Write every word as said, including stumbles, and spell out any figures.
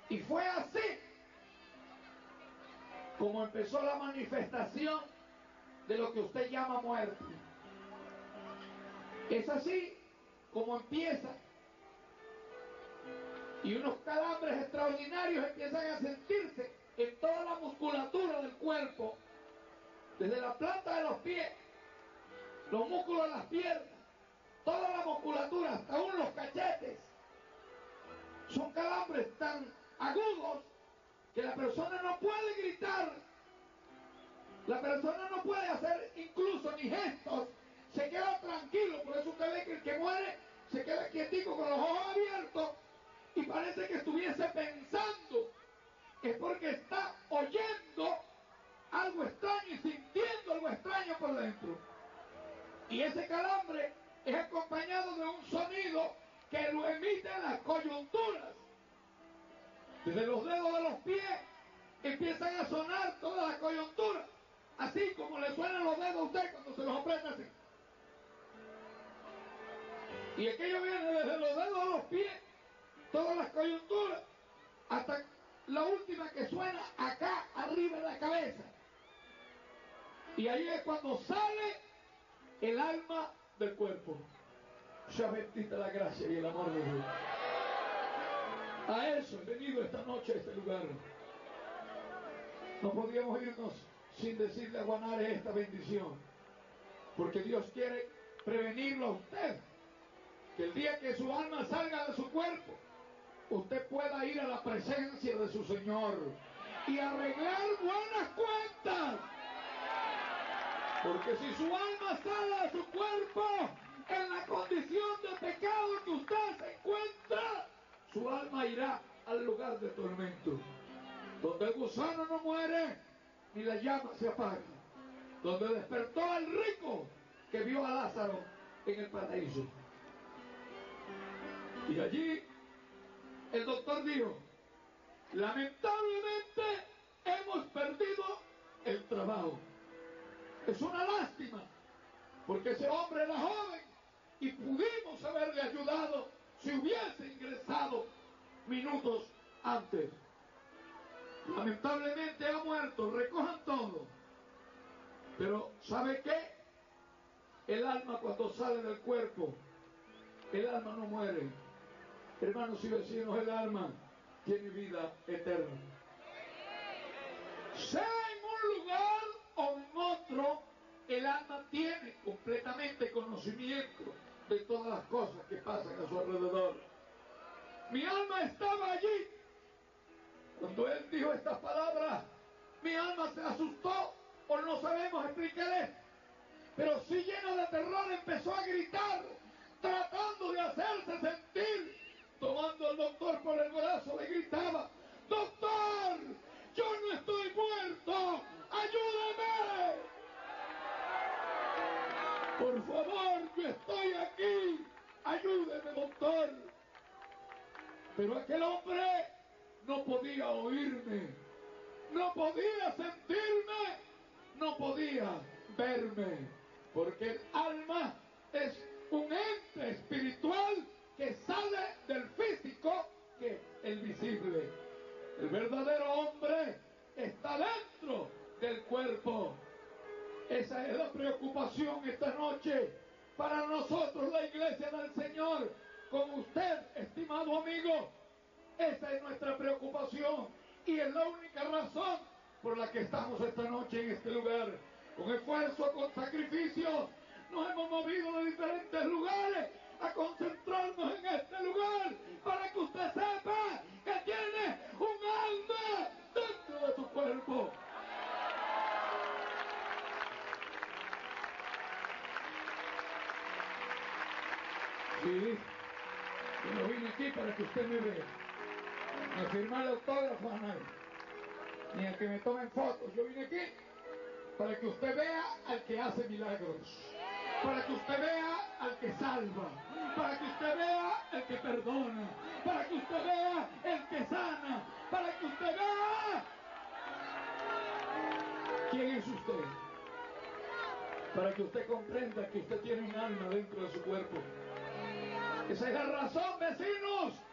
Y fue así como empezó la manifestación de lo que usted llama muerte. Es así como empieza. Y unos calambres extraordinarios empiezan a sentirse en toda la musculatura del cuerpo, desde la planta de los pies, los músculos de las piernas, toda la musculatura, hasta aún los cachetes. Son calambres tan agudos que la persona no puede gritar, la persona no puede hacer incluso ni gestos, se queda tranquilo. Por eso usted ve que el que muere se queda quietico con los ojos abiertos y parece que estuviese pensando. Es porque está oyendo algo extraño y sintiendo algo extraño por dentro. Y ese calambre es acompañado de un sonido que lo emiten las coyunturas. Desde los dedos de los pies empiezan a sonar todas las coyunturas, así como le suenan los dedos a usted cuando se los aprieta así. Y aquello viene desde los dedos de los pies, todas las coyunturas, hasta la última que suena acá arriba de la cabeza. Y ahí es cuando sale el alma del cuerpo. Ya bendita la gracia y el amor de Dios. A eso he venido esta noche a este lugar. No podíamos irnos sin decirle a Guanare esta bendición, porque Dios quiere prevenirlo a usted, que el día que su alma salga de su cuerpo, usted pueda ir a la presencia de su Señor y arreglar buenas cuentas. Porque si su alma sale de su cuerpo en la condición de pecado que usted se encuentra, su alma irá al lugar de tormento, donde el gusano no muere ni la llama se apaga, donde despertó el rico que vio a Lázaro en el paraíso. Y allí el doctor dijo: lamentablemente hemos perdido el trabajo. Es una lástima, porque ese hombre era joven y pudimos haberle ayudado si hubiese ingresado minutos antes. Lamentablemente ha muerto, recojan todo. Pero ¿sabe qué? El alma cuando sale del cuerpo, el alma no muere. Hermanos y vecinos, el alma tiene vida eterna. Sea en un lugar o en otro, el alma tiene completamente conocimiento de todas las cosas que pasan a su alrededor. Mi alma estaba allí cuando él dijo estas palabras. Mi alma se asustó, o no sabemos explicar, pero sí llena de terror empezó a gritar, tratando de hacerse sentir. Tomando al doctor por el brazo le gritaba: doctor, yo no estoy muerto, ayúdame, por favor, yo estoy aquí, ayúdeme, doctor. Pero aquel hombre no podía oírme, no podía sentirme, no podía verme, porque el alma es un ente espiritual que sale del físico, que el visible. El verdadero hombre está dentro del cuerpo. Esa es la preocupación esta noche para nosotros, la iglesia del Señor, con usted, estimado amigo. Esa es nuestra preocupación y es la única razón por la que estamos esta noche en este lugar. Con esfuerzo, con sacrificio, nos hemos movido de diferentes lugares a concentrarnos en este lugar para que usted sepa que tiene un alma dentro de su cuerpo. Sí, yo no vine aquí para que usted me vea, ni a firmar autógrafo a nadie, ni a que me tomen fotos. Yo vine aquí para que usted vea al que hace milagros, para que usted vea al que salva, para que usted vea el que perdona, para que usted vea el que sana, para que usted vea quién es usted, para que usted comprenda que usted tiene un alma dentro de su cuerpo. Esa es la razón, vecinos,